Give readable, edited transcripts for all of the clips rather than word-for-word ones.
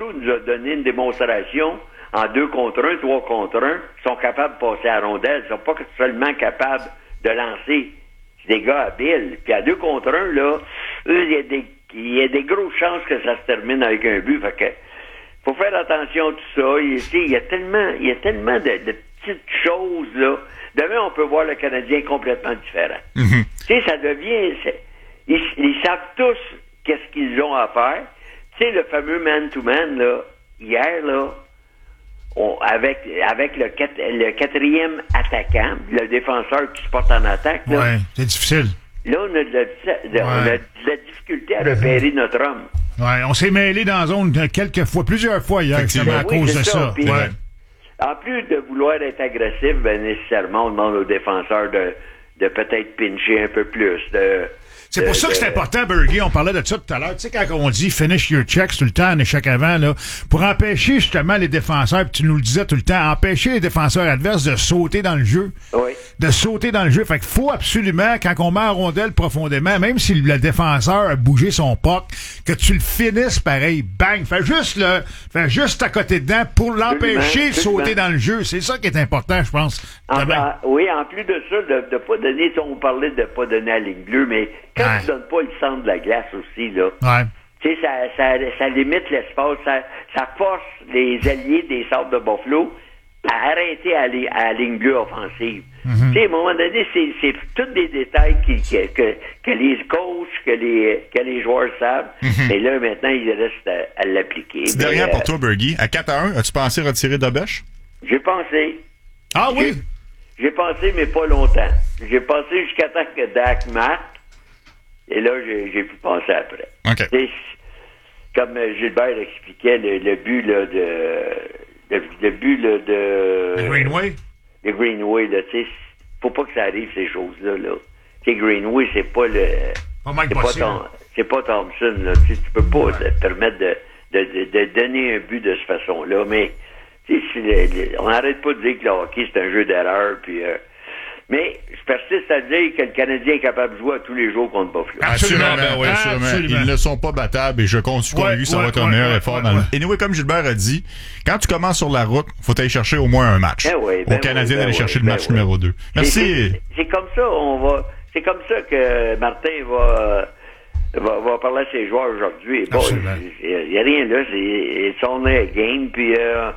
Buffalo nous a donné une démonstration en 2 contre 1, 3 contre 1. Ils sont capables de passer à la rondelle. Ils sont pas seulement capables de lancer. C'est des gars habiles. Puis à 2 contre 1, là, eux, il y a des grosses chances que ça se termine avec un but. Fait que faut faire attention à tout ça. Il y a tellement de petites choses, là. Demain, on peut voir le Canadien complètement différent. Mm-hmm. Tu sais, ça devient... Ils savent tous qu'est-ce qu'ils ont à faire. Tu sais, le fameux man-to-man, là, hier, là, avec le 4e attaquant, le défenseur qui se porte en attaque, là, ouais, c'est difficile. Là, on a de la difficulté à repérer notre homme. Ouais, on s'est mêlé dans la zone plusieurs fois hier, à cause de ça. Puis, ouais. En plus de vouloir être agressif, ben nécessairement, on demande aux défenseurs de peut-être pincher un peu plus. C'est pour ça que c'est important, Bergie, on parlait de ça tout à l'heure. Tu sais, quand on dit « finish your checks » tout le temps en échec avant, là, pour empêcher justement les défenseurs, puis tu nous le disais tout le temps, empêcher les défenseurs adverses de sauter dans le jeu. Oui. De sauter dans le jeu. Fait qu'il faut absolument, quand on met en rondelle profondément, même si le défenseur a bougé son puck, que tu le finisses pareil. Bang! Fais juste à côté dedans pour l'empêcher de sauter dans le jeu. C'est ça qui est important, je pense. Oui, en plus de ça, de pas donner, on parlait de pas donner à la ligne bleue, mais quand tu donnes pas le centre de la glace aussi, là, tu sais, ça limite l'espace, ça force les alliés des Sables de Buffalo à arrêter à la ligne bleue offensive. Mm-hmm. Tu sais, à un moment donné, c'est tous des détails que les coachs, que les joueurs savent, mais là, maintenant, ils restent à l'appliquer. C'est derrière pour toi, Bergie. À 4-1, as-tu pensé retirer Dobèche? J'ai pensé. Ah oui? J'ai pensé, mais pas longtemps. J'ai pensé jusqu'à temps que Dak marque, et là, j'ai pu penser après. OK. T'sais, comme Gilbert expliquait, le but là, de Greenway? De Greenway, là, tu sais, faut pas que ça arrive, ces choses-là. Là. Tu sais, Greenway, c'est pas le... C'est pas Thompson, là. Tu peux pas te permettre de donner un but de cette façon-là, mais on n'arrête pas de dire que le hockey, c'est un jeu d'erreur, puis... mais je persiste à dire que le Canadien est capable de jouer à tous les jours contre Buffalo. Absolument. Ils ne sont pas battables et je compte convaincu que ça va être un meilleur effort. Et anyway, comme Gilbert a dit, quand tu commences sur la route, faut aller chercher au moins un match. Au Canadien d'aller chercher le match numéro 2. Merci. C'est comme ça, c'est comme ça que Martin va parler à ses joueurs aujourd'hui. Bon, il n'y a rien là, c'est son game, puis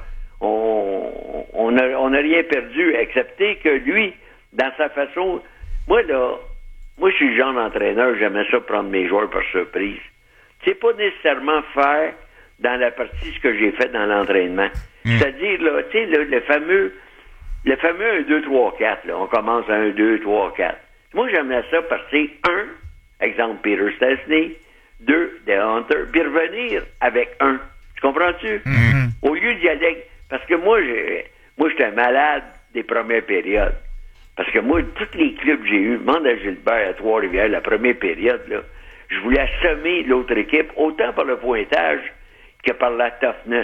on n'a rien perdu, excepté que lui, dans sa façon, moi je suis le genre d'entraîneur, j'aimais ça prendre mes joueurs par surprise. C'est pas nécessairement faire dans la partie ce que j'ai fait dans l'entraînement. C'est-à-dire, là, tu sais, le fameux 1, 2, 3, 4, là, on commence à 1, 2, 3, 4. Moi, j'aimais ça partir 1, exemple Peter Stastny, 2, The Hunter, puis revenir avec 1. Tu comprends-tu? Au lieu d'y aller, parce que moi, j'étais malade des premières périodes. Parce que moi, tous les clubs que j'ai eus, demande à Gilbert à Trois-Rivières, la première période, là, je voulais assommer l'autre équipe, autant par le pointage que par la toughness.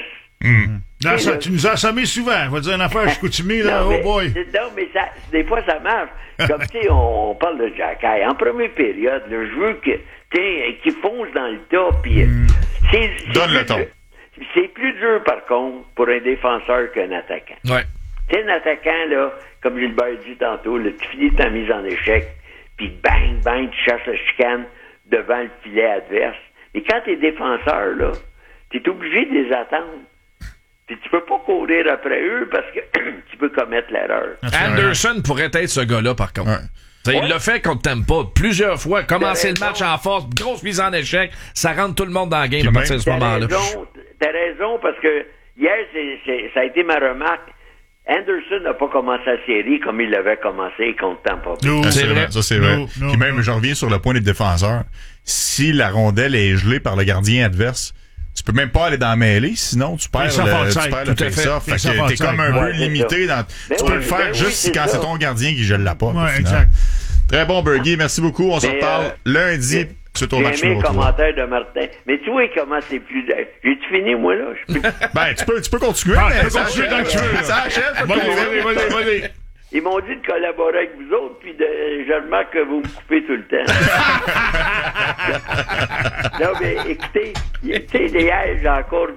Tu nous as assommés souvent. On va dire une affaire, je coutumé, là, non, oh boy. Non, mais des fois, ça marche. Comme, tu sais, on parle de Jacky. En première période, là, je veux qu'il fonce dans le tas, puis donne le ton. C'est plus dur, par contre, pour un défenseur qu'un attaquant. Ouais. Tu sais, un attaquant, là, comme Gilbert dit tantôt, là, tu finis ta mise en échec, puis bang, bang, tu cherches la chicane devant le filet adverse. Et quand t'es défenseur, là, t'es obligé de les attendre. Puis tu peux pas courir après eux parce que tu peux commettre l'erreur. Anderson pourrait être ce gars-là, par contre. Il l'a fait contre Tampa plusieurs fois. Commencer le match en force, grosse mise en échec, ça rentre tout le monde dans le game à partir de ce moment-là. T'as raison, parce que hier, ça a été ma remarque. Anderson n'a pas commencé la série comme il l'avait commencé contre Tampa. C'est vrai. Ça, c'est vrai. Puis même, je reviens sur le point des défenseurs. Si la rondelle est gelée par le gardien adverse, tu peux même pas aller dans la mêlée, sinon tu perds le face-off. Fait que t'es comme un peu limité dans... Tu peux le faire juste quand c'est ton gardien qui gèle la porte. Ouais, exact. Très bon, Bergie. Merci beaucoup. On se reparle lundi. Suite au match numéro 3. J'ai aimé le commentaire de Martin. Mais tu vois comment c'est plus... J'ai-tu fini, moi, là? Ben, tu peux continuer. Tu peux continuer tant que tu veux. Ça achève. Vas-y. Ils m'ont dit de collaborer avec vous autres, puis je remarque que vous me coupez tout le temps. Non, mais écoutez, tu sais, hier, j'ai encore